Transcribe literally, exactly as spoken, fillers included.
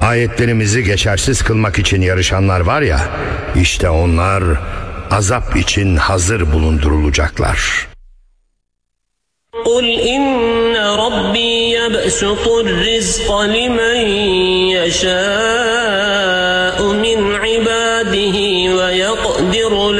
Ayetlerimizi geçersiz kılmak için yarışanlar var ya, işte onlar azap için hazır bulundurulacaklar. قُلْ إِنَّ رَبِّي يَبْسُطُ الرِّزْقَ لِمَنْ يَشَاءُ مِنْ عِبَادِهِ وَيَقْدِرُ